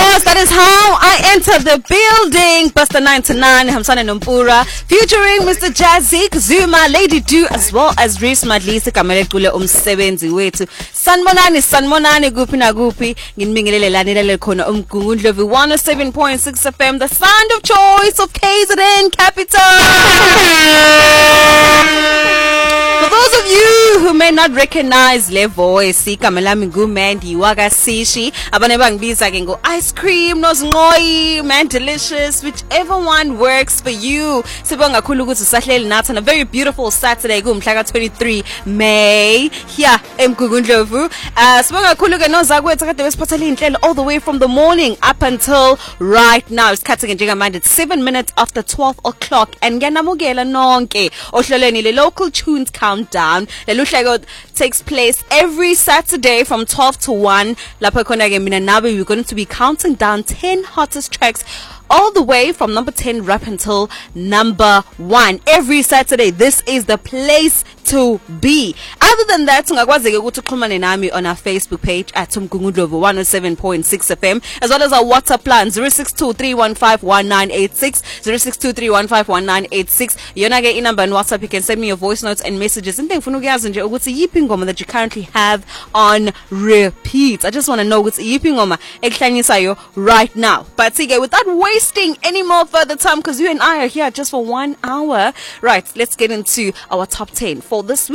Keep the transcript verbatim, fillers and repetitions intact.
course, that is how I enter the building. Buster ninety-nine, Hamsana Nompura, featuring Mister Jazzy Zuma, Lady Do, as well as Reese Madlisi, Kamele Kule Umsebenzi Wetu. Sanmonani, Sanmonani, Gupi na Gupi, Ginmingele Lanile Kona Umkundlovi, one oh seven point six F M, the sound of choice of K Z N Capital. For those of you who may not recognize le voice, Kamelami Gumandi, Waga Sishi, Abanebang Bisa can go ice cream, Nozngoi, man, delicious, whichever one works for you. Sibonga Kulugu to Sahlel Nats on a very beautiful Saturday, Gum Plaga twenty-three May. Here, M Kugundlovu. Uh, Sibonga Kuluga no Zagwe Takatevespotali all the way from the morning up until right now. It's cutting and Jigamand. It's seven minutes after twelve o'clock. And Ganamugela Nonke, Oshloleni, the local tunes countdown. The Lushago takes place every Saturday from twelve to one. Lapakonage Minanabi, we're going to be counting down ten hottest tracks all the way from number ten up until number one. Every Saturday, this is the place to be. Other than that, ungakwazi ukuxhumana nami on our Facebook page at Umgungundlovu one oh seven point six F M, as well as our WhatsApp plan zero six two three one five one nine eight six zero six two three one five one nine eight six. Yona ke inamba on WhatsApp. You can send me your voice notes and messages. And ngifuna ukuyazi nje ukuthi yiphi ingoma that you currently have on repeat. I just want to know ukuthi yiphi ingoma ekuhlanyisayo right now. But sige, without wasting any more further time, because you and I are here just for one hour. Right, let's get into our top ten for this week.